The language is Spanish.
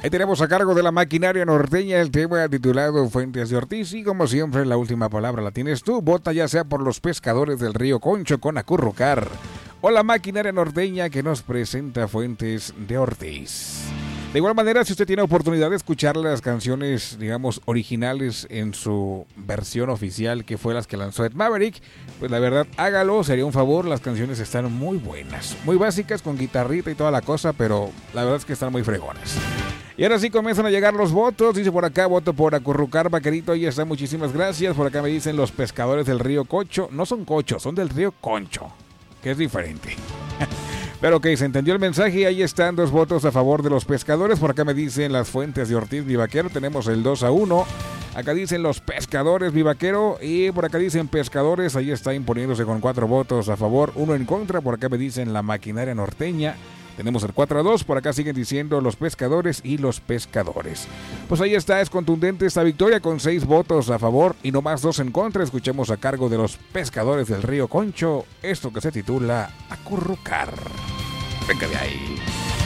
Ahí tenemos a cargo de la maquinaria norteña el tema titulado Fuentes de Ortiz y como siempre la última palabra la tienes tú. Vota ya sea por los pescadores del río Concho con Acurrucar o la maquinaria norteña que nos presenta Fuentes de Ortiz. De igual manera, si usted tiene oportunidad de escuchar las canciones, digamos, originales en su versión oficial, que fue las que lanzó Ed Maverick, pues la verdad, hágalo, sería un favor. Las canciones están muy buenas, muy básicas, con guitarrita y toda la cosa, pero la verdad es que están muy fregonas. Y ahora sí comienzan a llegar los votos. Dice por acá, voto por Acurrucar, Vaquerito, ahí está, muchísimas gracias. Por acá me dicen los pescadores del río Concho. No son Cocho, son del río Concho, que es diferente. Pero ok, se entendió el mensaje y ahí están 2 votos a favor de los pescadores. Por acá me dicen las Fuentes de Ortiz, mi vaquero. Tenemos el 2-1. Acá dicen los pescadores, mi vaquero. Y por acá dicen pescadores. Ahí está imponiéndose con 4 votos a favor, 1 en contra. Por acá me dicen la maquinaria norteña. Tenemos el 4-2. Por acá siguen diciendo los pescadores y los pescadores. Pues ahí está, es contundente esta victoria con 6 votos a favor y no más 2 en contra. Escuchemos a cargo de los pescadores del río Concho esto que se titula Acurrucar. Venga de ahí.